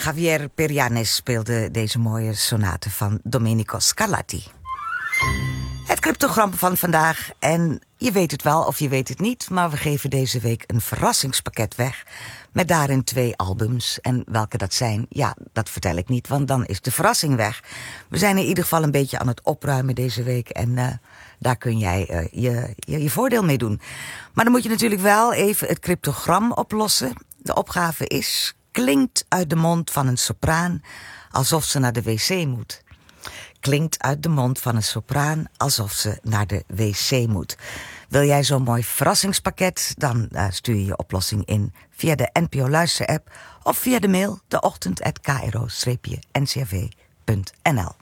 Javier Perianes speelde deze mooie sonate van Domenico Scarlatti. Het cryptogram van vandaag. En je weet het wel of je weet het niet, maar we geven deze week een verrassingspakket weg. Met daarin 2 albums. En welke dat zijn, ja, dat vertel ik niet, want dan is de verrassing weg. We zijn in ieder geval een beetje aan het opruimen deze week. En daar kun jij je voordeel mee doen. Maar dan moet je natuurlijk wel even het cryptogram oplossen. De opgave is: klinkt uit de mond van een sopraan alsof ze naar de wc moet. Klinkt uit de mond van een sopraan alsof ze naar de wc moet. Wil jij zo'n mooi verrassingspakket? Dan stuur je je oplossing in via de NPO Luister-app of via de mail deochtend@kro-ncrv.nl.